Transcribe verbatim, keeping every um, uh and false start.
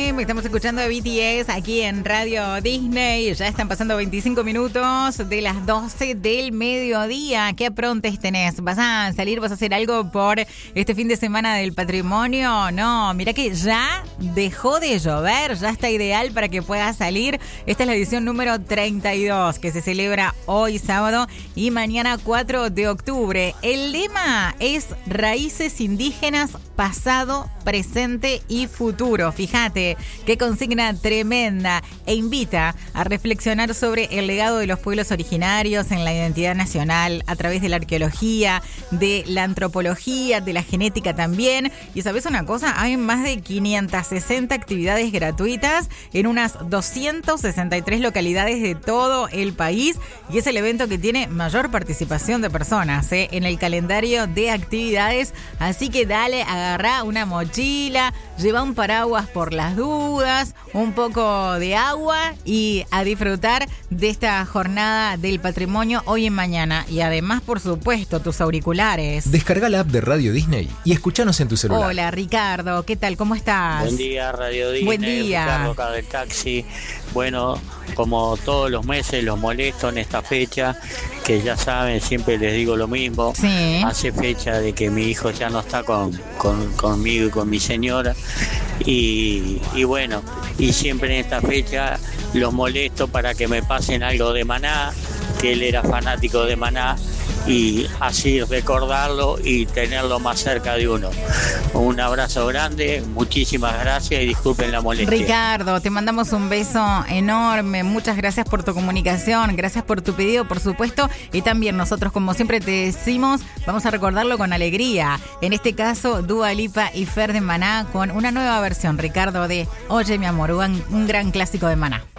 M. Estamos escuchando a B T S aquí en Radio Disney. Ya están pasando veinticinco minutos de las doce del mediodía. ¿Qué aprontes tenés? ¿Vas a salir? ¿Vas a hacer algo por este fin de semana del patrimonio? No, mira que ya dejó de llover. Ya está ideal para que puedas salir. Esta es la edición número treinta y dos que se celebra hoy sábado y mañana cuatro de octubre. El lema es Raíces Indígenas, Pasado, Presente y Futuro. Fíjate qué consigna tremenda e invita a reflexionar sobre el legado de los pueblos originarios en la identidad nacional a través de la arqueología, de la antropología, de la genética también. Y ¿sabes una cosa? Hay más de quinientas sesenta actividades gratuitas en unas doscientas sesenta y tres localidades de todo el país y es el evento que tiene mayor participación de personas ¿eh? en el calendario de actividades. Así que dale, agarrá una mochila, lleva un paraguas por las dudas, un poco de agua y a disfrutar de esta jornada del patrimonio hoy y mañana. Y además, por supuesto, tus auriculares. Descarga la app de Radio Disney y escúchanos en tu celular. Hola, Ricardo, ¿qué tal? ¿Cómo estás? Buen día, Radio Disney. Buen día. Ricardo acá del taxi. Bueno, como todos los meses los molesto en esta fecha, que ya saben, siempre les digo lo mismo. Sí. Hace fecha de que mi hijo ya no está con, con conmigo y con mi señora. Y, y bueno, y siempre en esta fecha los molesto para que me pasen algo de Maná, que él era fanático de Maná, y así recordarlo y tenerlo más cerca de uno. Un abrazo grande, muchísimas gracias y disculpen la molestia. Ricardo, te mandamos un beso enorme, muchas gracias por tu comunicación, gracias por tu pedido, por supuesto, y también nosotros, como siempre te decimos, vamos a recordarlo con alegría. En este caso, Dua Lipa y Fer de Maná con una nueva versión, Ricardo, de Oye mi amor, un, un gran clásico de Maná.